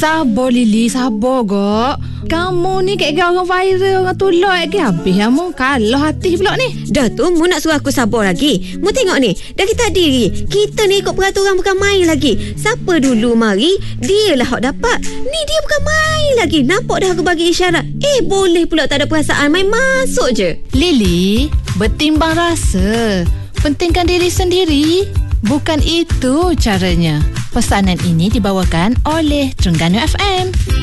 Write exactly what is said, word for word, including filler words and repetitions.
Sabar Lily, sabar gak. Kamu ni kayak orang viral, orang tolak ke habis kamu kalah hati pula ni. Dah tu mu nak suruh aku sabar lagi. Mu tengok ni, dari tadi lagi kita ni ikut peraturan bukan main lagi. Siapa dulu mari, dia lah hak dapat. Ni dia bukan main lagi. Nampak dah aku bagi isyarat. Eh boleh pula tak ada perasaan, main masuk je. Lily, bertimbang rasa, pentingkan diri sendiri. Bukan itu caranya. Pesanan ini dibawakan oleh Terengganu F M.